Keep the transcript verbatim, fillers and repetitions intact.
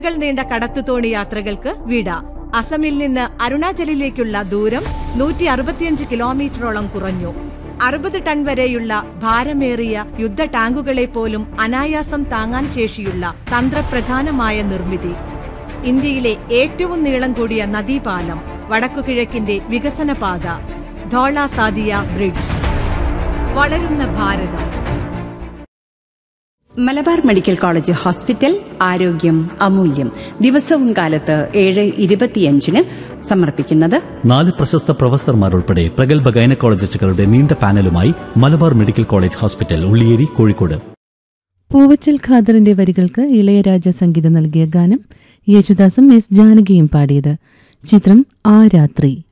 കൾ നീണ്ട കടത്തുതോണി യാത്രകൾക്ക് വിട. അസമിൽ നിന്ന് അരുണാചലിലേക്കുള്ള ദൂരം നൂറ്റി അറുപത്തിയഞ്ച് കിലോമീറ്ററോളം കുറഞ്ഞു. അറുപത് ടൺ വരെയുള്ള ഭാരമേറിയ യുദ്ധ ടാങ്കുകളെ പോലും അനായാസം താങ്ങാൻ ശേഷിയുള്ള തന്ത്രപ്രധാനമായ നിർമ്മിതി. ഇന്ത്യയിലെ ഏറ്റവും നീളം കൂടിയ നദീപാലം, വടക്കുകിഴക്കിന്റെ വികസനപാത, ധോള സാദിയ ബ്രിഡ്ജ്. വളരുന്ന ഭാരതം. മലബാർ മെഡിക്കൽ കോളേജ് ഹോസ്പിറ്റൽ, ആരോഗ്യം അമൂല്യം. ദിവസവും കാലത്ത് ഏഴ് ഇരുപത്തിയഞ്ചിന് സമർപ്പിക്കുന്നത് നാല് പ്രശസ്ത പ്രൊഫസർമാർ ഉൾപ്പെടെ പ്രഗത്ഭ ഗൈനക്കോളജിസ്റ്റുകളുടെ നീണ്ട പാനലുമായി Malabar medical college hospital, Ulliyeri, Kozhikode. Poovachal ഖാദറിന്റെ വരികൾക്ക് ഇളയരാജ സംഗീതം നൽകിയ ഗാനം യേശുദാസും എസ് ജാനകിയും പാടിയത്. ചിത്രം ആ രാത്രി.